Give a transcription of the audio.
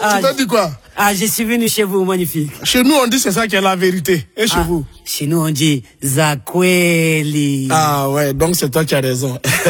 Tu t'as dit quoi? Ah, je suis venu chez vous, magnifique. Chez nous, on dit c'est ça qui est la vérité. Et chez vous? Chez nous, on dit Zakweli. Ah ouais, donc c'est toi qui as raison.